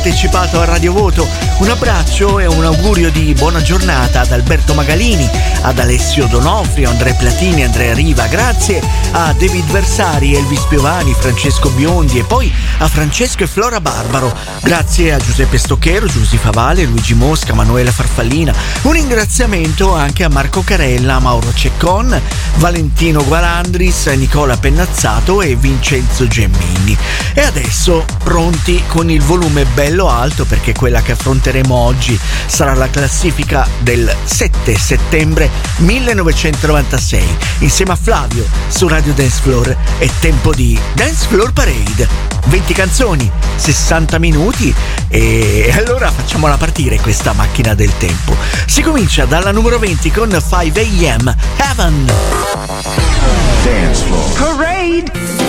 partecipato a Radio Voto. Un abbraccio e un augurio di buona giornata ad Alberto Magalini, ad Alessio Donofrio, Andrea Platini, Andrea Riva, grazie a David Versari, Elvis Piovani, Francesco Biondi e poi a Francesco e Flora Barbaro, grazie a Giuseppe Stocchero, Giusy Favale, Luigi Mosca, Manuela Farfallina. Un ringraziamento anche a Marco Carella, Mauro Ceccon, Valentino Gualandris, Nicola Pennazzato e Vincenzo Gemmini. E adesso pronti con il volume bello alto, perché quella che affronteremo oggi sarà la classifica del 7 settembre 1996. Insieme a Flavio su Radio Dance Floor è tempo di Dance Floor Parade. 20 canzoni, 60 minuti e allora facciamola partire questa macchina del tempo. Si comincia dalla numero 20 con 5 AM Heaven. Dance Floor Parade.